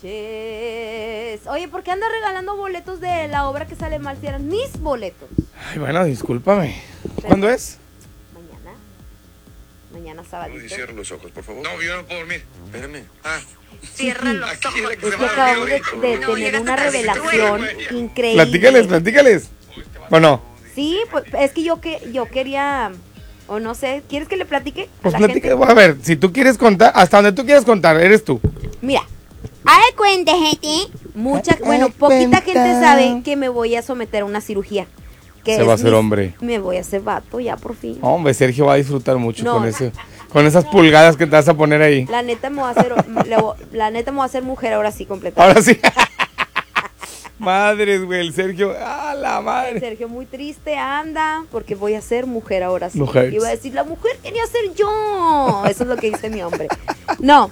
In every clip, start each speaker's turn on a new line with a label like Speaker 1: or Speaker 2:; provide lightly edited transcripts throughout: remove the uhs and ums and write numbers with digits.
Speaker 1: Oye, ¿por qué andas regalando boletos de la obra que sale mal si eran mis boletos?
Speaker 2: Ay, bueno, discúlpame. ¿Cuándo es?
Speaker 1: Mañana. Mañana sábado.
Speaker 3: Cierra los ojos, por favor.
Speaker 4: No, yo no puedo dormir.
Speaker 3: Espérame.
Speaker 4: Cierra los
Speaker 3: Aquí
Speaker 4: ojos.
Speaker 3: es la
Speaker 1: Es que acabamos de tener una revelación increíble.
Speaker 2: Platícales. Bueno,
Speaker 1: Sí, pues es que yo quería, o no sé, ¿quieres que le platique a
Speaker 2: pues
Speaker 1: la
Speaker 2: platica.
Speaker 1: gente?
Speaker 2: A ver, si tú quieres contar, hasta donde tú quieras contar, eres tú.
Speaker 1: Mira, hay cuenta, gente. Poquita gente sabe que me voy a someter a una cirugía. Que
Speaker 2: Se
Speaker 1: es
Speaker 2: va a hacer hombre.
Speaker 1: Me voy a hacer vato ya por fin.
Speaker 2: Hombre, Sergio va a disfrutar mucho
Speaker 1: No.
Speaker 2: con esas pulgadas que te vas a poner ahí.
Speaker 1: La neta me voy a hacer, me voy a hacer mujer ahora sí completa.
Speaker 2: Ahora sí. Madres, güey, el Sergio. ¡Ah, la madre!
Speaker 1: Sergio muy triste anda porque voy a ser mujer ahora sí.
Speaker 2: Mujer.
Speaker 1: Y voy a decir, la mujer quería ser yo. Eso es lo que dice mi hombre. No,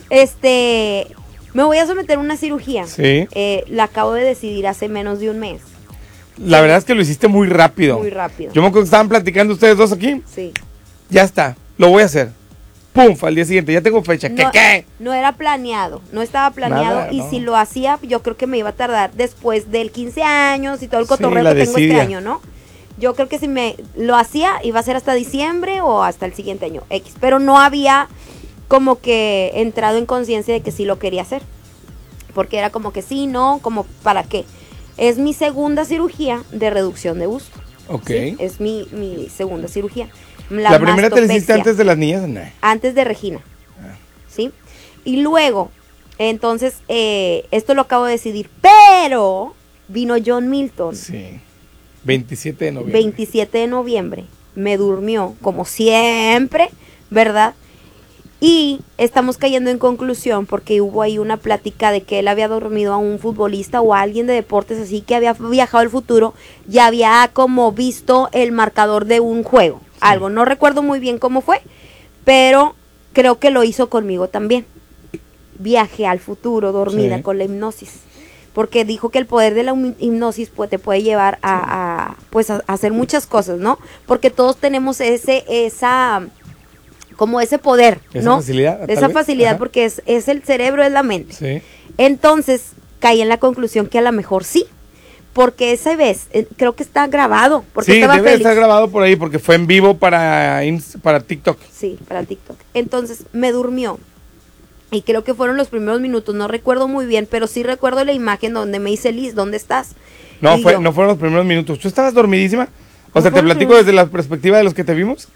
Speaker 1: me voy a someter a una cirugía.
Speaker 2: Sí.
Speaker 1: La acabo de decidir hace menos de un mes.
Speaker 2: La verdad es que lo hiciste muy rápido.
Speaker 1: Muy rápido.
Speaker 2: Yo me acuerdo que estaban platicando ustedes dos aquí.
Speaker 1: Sí.
Speaker 2: Ya está, lo voy a hacer. ¡Pum! Al día siguiente, ya tengo fecha. ¿Qué?
Speaker 1: No era planeado, no estaba planeado.
Speaker 2: Nada,
Speaker 1: y
Speaker 2: no.
Speaker 1: si lo hacía, yo creo que me iba a tardar después del 15 años y todo el
Speaker 2: Sí,
Speaker 1: cotorreo
Speaker 2: la
Speaker 1: que tengo
Speaker 2: desidia.
Speaker 1: este año, ¿no? Yo creo que si me lo hacía, iba a ser hasta diciembre o hasta el siguiente año, X. Pero no había como que entrado en conciencia de que sí lo quería hacer. Porque era como que sí, no, como ¿para qué? Es mi segunda cirugía de reducción de busto.
Speaker 2: Ok.
Speaker 1: ¿Sí? Es mi segunda cirugía.
Speaker 2: ¿La primera te la hiciste
Speaker 1: mastopexia.
Speaker 2: antes de las niñas? No.
Speaker 1: Antes de Regina. ¿Sí? Y luego, entonces, esto lo acabo de decidir, pero vino John Milton,
Speaker 2: Sí. 27 de noviembre.
Speaker 1: 27 de noviembre, me durmió, como siempre, ¿verdad? Y estamos cayendo en conclusión porque hubo ahí una plática de que él había dormido a un futbolista o a alguien de deportes así que había viajado al futuro y había como visto el marcador de un juego, algo, no recuerdo muy bien cómo fue, pero creo que lo hizo conmigo también. Viaje al futuro dormida
Speaker 2: Sí.
Speaker 1: con la hipnosis. Porque dijo que el poder de la hipnosis pues, te puede llevar a hacer muchas cosas, ¿no? Porque todos tenemos como ese poder,
Speaker 2: Esa
Speaker 1: ¿no?
Speaker 2: facilidad, tal
Speaker 1: Esa
Speaker 2: vez.
Speaker 1: facilidad,
Speaker 2: Ajá.
Speaker 1: porque es el cerebro, es la mente.
Speaker 2: Sí.
Speaker 1: Entonces, caí en la conclusión que a lo mejor sí. Porque esa vez, creo que está grabado. Porque
Speaker 2: Sí,
Speaker 1: estaba
Speaker 2: debe
Speaker 1: feliz.
Speaker 2: estar grabado por ahí porque fue en vivo para TikTok.
Speaker 1: Sí, para TikTok. Entonces me durmió. Y creo que fueron los primeros minutos. No recuerdo muy bien, pero sí recuerdo la imagen donde me dice Liz, ¿dónde estás?
Speaker 2: No,
Speaker 1: Y
Speaker 2: no
Speaker 1: yo,
Speaker 2: fueron los primeros minutos. ¿Tú estabas dormidísima? O
Speaker 1: No
Speaker 2: sea, te
Speaker 1: fueron
Speaker 2: platico
Speaker 1: los-
Speaker 2: desde la perspectiva de los que te vimos.